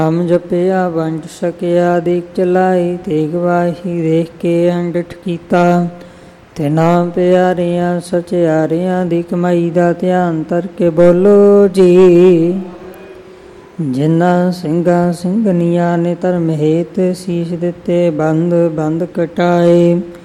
ਨਾਮ ਜਪਿਆ ਵੰਡ ਸਕਿਆ ਦੇਖ ਚਲਾਈ ਤੇਗ ਵਾਹੀ ਦੇਖ ਕੇ ਅੰਡਠ ਕੀਤਾ। ਤਿਨਾ ਪਿਆਰਿਆਂ ਸਚਿਆਰਿਆਂ ਦੀ ਕਮਾਈ ਦਾ ਧਿਆਨ ਧਰ ਕੇ ਬੋਲੋ ਜੀ। ਜਿਨ੍ਹਾਂ ਸਿੰਘਾਂ ਸਿੰਘਣੀਆਂ ਨੇ ਧਰਮ ਹੇਤ ਸੀਸ ਦਿੱਤੇ ਬੰਦ ਬੰਦ ਕਟਾਏ।